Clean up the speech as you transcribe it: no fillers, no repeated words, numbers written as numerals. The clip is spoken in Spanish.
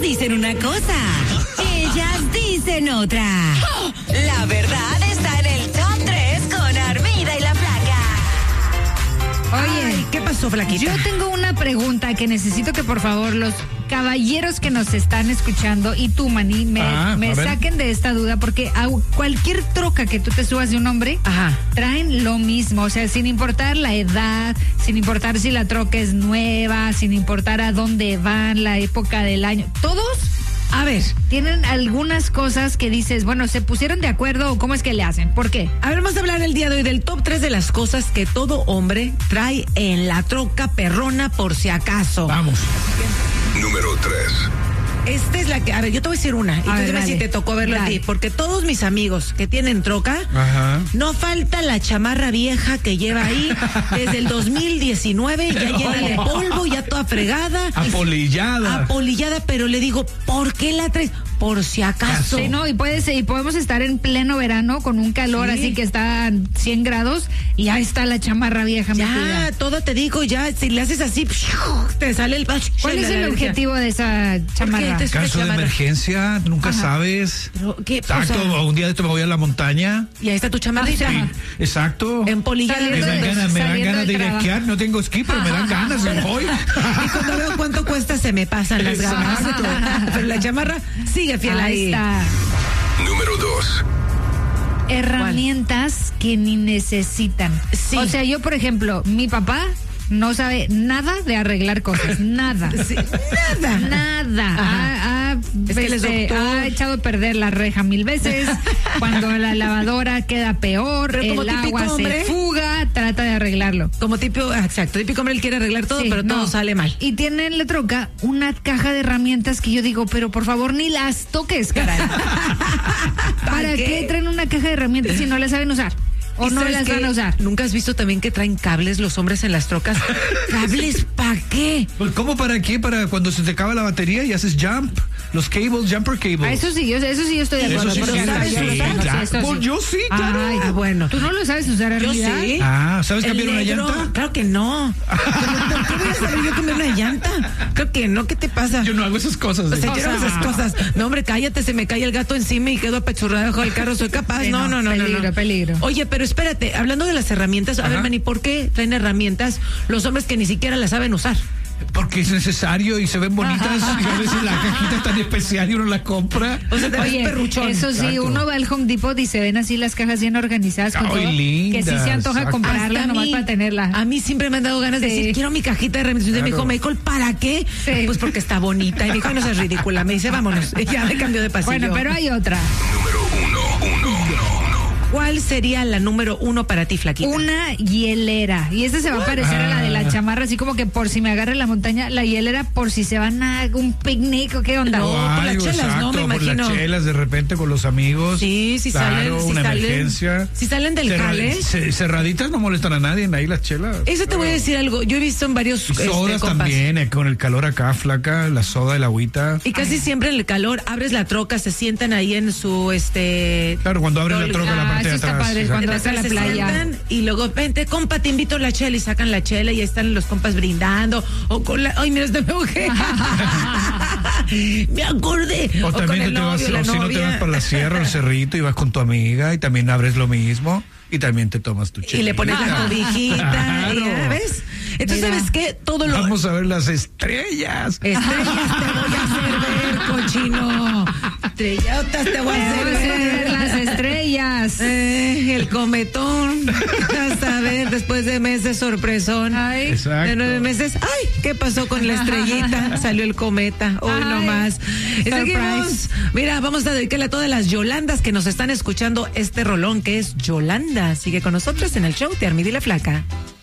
dicen una cosa, ellas dicen otra. La verdad está en el Top 3 con Armida y la Flaca. Oye, ¿qué pasó, Flaquita? yo tengo una pregunta que necesito que por favor los caballeros que nos están escuchando y tú, Manny, me saquen de esta duda, porque a cualquier troca que tú te subas de un hombre, traen lo mismo, o sea, sin importar la edad, sin importar si la troca es nueva, sin importar a dónde van, la época del año, todos. A ver, tienen algunas cosas que dices, bueno, ¿se pusieron de acuerdo o cómo es que le hacen? ¿Por qué? A ver, vamos a hablar el día de hoy del top 3 de las cosas que todo hombre trae en la troca perrona por si acaso. Vamos. Número 3. Esta es la que, a ver, yo te voy a decir una, y tú dime si te tocó verlo a ti, porque todos mis amigos que tienen troca, no falta la chamarra vieja que lleva ahí desde el 2019, ya llena de polvo, ya toda fregada. Apolillada, pero le digo, ¿por qué la traes? Por si acaso. Sí, no, y podemos estar en pleno verano con un calor así que está a 100 grados y ahí está la chamarra vieja metida. Ya, todo te digo, ya, si le haces así, te sale el... ¿Cuál es el objetivo de esa chamarra? Caso de emergencia, nunca sabes. Pero, ¿qué? Exacto, O sea, un día de esto me voy a la montaña. Y ahí está tu chamarrita. Sí, exacto. Empolillada. Me dan ganas de ir a esquiar, no tengo esquí, pero me dan ganas, me voy. Y cuando veo cuánto cuesta, se me pasan las ganas. Pero la chamarra sigue fiel ahí. Está. Número 2. Herramientas que ni necesitan. Sí. O sea, yo, por ejemplo, mi papá no sabe nada de arreglar cosas, nada. Sí, nada. Ha echado a perder la reja 1000 veces. Cuando la lavadora queda peor, el agua se fuga, trata de arreglarlo. Como típico hombre, él quiere arreglar todo, pero todo sale mal. Y tiene en la troca una caja de herramientas que yo digo, pero por favor ni las toques, caray. ¿Para qué traen una caja de herramientas si no las saben usar? ¿O no las van a usar? ¿Nunca has visto también que traen cables los hombres en las trocas? ¿Cables para qué? Pues, ¿cómo para qué? Para cuando se te acaba la batería y haces jump. Los cables, jumper cables. Eso sí yo estoy de acuerdo. Pues yo sí, claro. Ay, bueno. ¿Tú no lo sabes usar, Yo Armida? sí. ¿Sabes cambiar una llanta? Claro que no. ¿Por qué voy a saber yo cambiar una llanta? Creo que no. ¿Qué te pasa? Yo no hago esas cosas. O sea, yo no hago esas cosas. No, hombre, cállate, se me cae el gato encima y quedo apachurrada debajo del carro. Soy capaz. Sí, No. Peligro. Oye, pero espérate, hablando de las herramientas, a ver, Manny, ¿por qué traen herramientas los hombres que ni siquiera las saben usar? Porque es necesario y se ven bonitas y a veces la cajita es tan especial y uno la compra. O sea, Oye, perruchón. eso sí, Exacto. uno va al Home Depot y se ven así las cajas bien organizadas con todo, lindas, que sí se antoja comprarla nomás para tenerla. A mí siempre me han dado ganas de decir, quiero mi cajita de herramientas. Y me dijo, Michael, ¿para qué? Sí. Pues porque está bonita. Y me dijo, no seas ridícula. Me dice, vámonos. Y ya me cambió de pasillo. Bueno, pero hay otra. Número 1. ¿Cuál sería la número 1 para ti, Flaquita? Una hielera. Y esta se va a parecer a la de la chamarra, así como que por si me agarra en la montaña, la hielera por si se van a un picnic o qué onda. No, por las chelas, ¿no? Me imagino. Por las chelas, de repente con los amigos. Sí, si claro, salen. una emergencia. Si salen del jale. Cerraditas no molestan a nadie, ahí las chelas. Eso te voy a decir algo. Yo he visto en varios sodas compas. también, con el calor acá, Flaca, la soda, el agüita. Y casi siempre en el calor abres la troca, se sientan ahí en su Claro, cuando abren la troca la parte de eso está atrás. padre, Exacto. cuando vas a la se playa. sientan y luego, vente, compa, te invito a la chela y sacan la chela y ahí están los compas brindando. O con la. Ay, mira, este me mojé. Me acordé. O también con el novio, la si no te novia. vas para la sierra, el cerrito y vas con tu amiga y también abres lo mismo y también te tomas tu chela. Y le pones la cobijita. Claro. Y ya ves. Entonces, Mira. ¿sabes qué? Todo lo. Vamos a ver las estrellas. Estrellas te voy a hacer ver, cochino. Estrellotas te voy a hacer ver. Las estrellas. El cometón. Vas a ver, después de meses sorpresón. Ay. Exacto. De 9 meses. Ay, ¿qué pasó con la estrellita? Salió el cometa. Hoy Ay. no más. Y Surprise. seguimos. Mira, vamos a dedicarle a todas las Yolandas que nos están escuchando este rolón que es Yolanda. Sigue con nosotros en el show de Armida y la Flaca.